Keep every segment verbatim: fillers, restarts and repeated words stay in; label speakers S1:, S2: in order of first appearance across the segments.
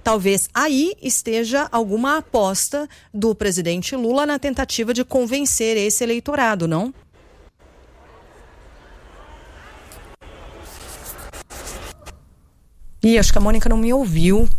S1: talvez aí esteja alguma aposta do presidente Lula na tentativa de convencer esse eleitorado, não? Ih, acho que a Mônica não me ouviu.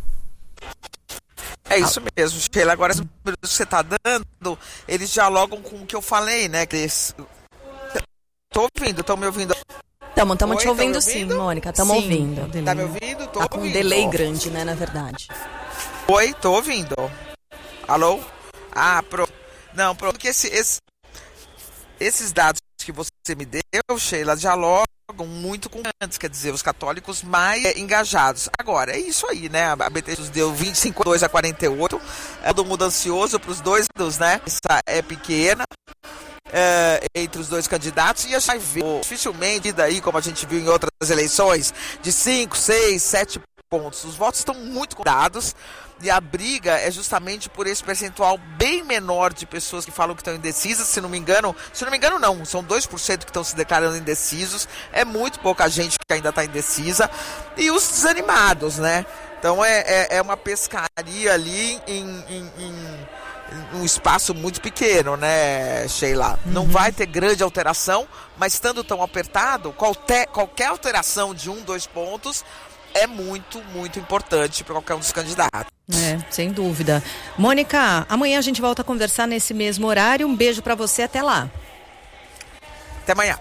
S2: É isso mesmo, Sheila. Agora, os números que você está dando, eles dialogam com o que eu falei, né? Estou ouvindo, estão me ouvindo?
S1: Estamos te ouvindo,
S2: ouvindo
S1: sim, Mônica, estamos ouvindo.
S2: Tá me ouvindo? Tô
S1: tá com
S2: ouvindo.
S1: um delay grande, né, na verdade.
S2: Oi, tô ouvindo. Alô? Ah, pronto. Não, pronto, porque esse, esse, esses dados que você me deu, Sheila, dialogam muito com antes, quer dizer, os católicos mais é, engajados. Agora, é isso aí, né? A B T deu vinte e cinco a dois a quarenta e oito, é todo mundo ansioso para os dois, né? Essa é pequena. É, entre os dois candidatos, e a gente vai ver dificilmente daí, como a gente viu em outras eleições, de cinco, seis, sete pontos. Os votos estão muito dados e a briga é justamente por esse percentual bem menor de pessoas que falam que estão indecisas. Se não me engano, se não me engano não, são dois por cento que estão se declarando indecisos, é muito pouca gente que ainda está indecisa, e os desanimados, né? Então é, é, é uma pescaria ali em, em, em um espaço muito pequeno, né, Sheila? Uhum. Não vai ter grande alteração, mas estando tão apertado, qualquer, qualquer alteração de um, dois pontos é muito, muito importante para qualquer um dos candidatos.
S1: É, sem dúvida. Mônica, amanhã a gente volta a conversar nesse mesmo horário. Um beijo para você, até lá.
S2: Até amanhã.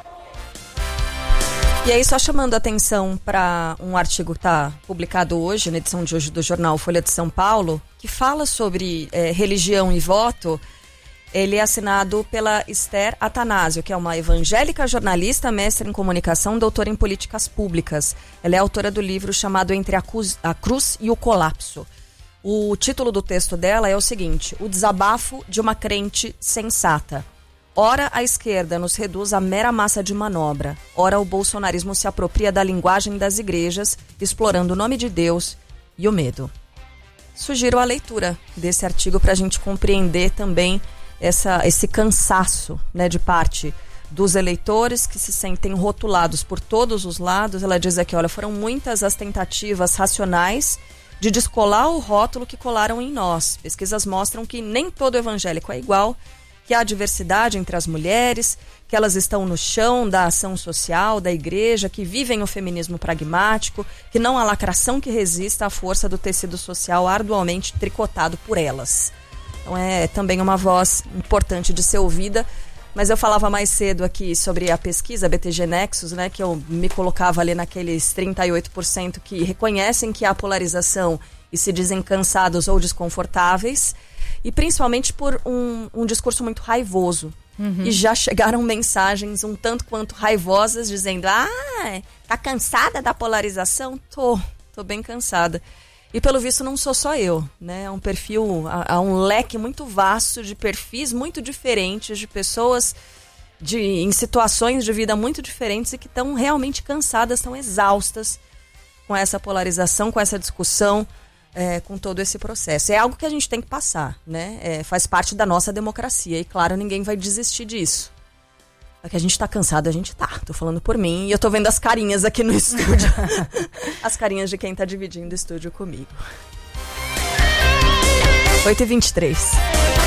S3: E aí, só chamando a atenção para um artigo que está publicado hoje, na edição de hoje do jornal Folha de São Paulo, que fala sobre é, religião e voto. Ele é assinado pela Esther Atanásio, que é uma evangélica jornalista, mestre em comunicação, doutora em políticas públicas. Ela é autora do livro chamado Entre a Cruz, a Cruz e o Colapso. O título do texto dela é o seguinte: O desabafo de uma crente sensata. Ora a esquerda nos reduz a mera massa de manobra, ora o bolsonarismo se apropria da linguagem das igrejas, explorando o nome de Deus e o medo. Sugiro a leitura desse artigo para a gente compreender também essa, esse cansaço, né, de parte dos eleitores que se sentem rotulados por todos os lados. Ela diz aqui, olha, foram muitas as tentativas racionais de descolar o rótulo que colaram em nós. Pesquisas mostram que nem todo evangélico é igual, que há diversidade entre as mulheres, que elas estão no chão da ação social, da igreja, que vivem o feminismo pragmático, que não há lacração que resista à força do tecido social arduamente tricotado por elas. Então é também uma voz importante de ser ouvida, mas eu falava mais cedo aqui sobre a pesquisa B T G Nexus, né, que eu me colocava ali naqueles trinta e oito por cento que reconhecem que há polarização e se dizem cansados ou desconfortáveis, e principalmente por um, um discurso muito raivoso. Uhum. E já chegaram mensagens um tanto quanto raivosas dizendo: ah, tá cansada da polarização? Tô, tô bem cansada. E pelo visto não sou só eu, né? É um perfil, há, há um leque muito vasto de perfis muito diferentes, de pessoas de, em situações de vida muito diferentes e que estão realmente cansadas, estão exaustas com essa polarização, com essa discussão, É, com todo esse processo. É algo que a gente tem que passar, né? É, faz parte da nossa democracia e, claro, ninguém vai desistir disso. É que a gente tá cansado, a gente tá. Tô falando por mim e eu tô vendo as carinhas aqui no estúdio. As carinhas de quem tá dividindo o estúdio comigo. oito e vinte e três.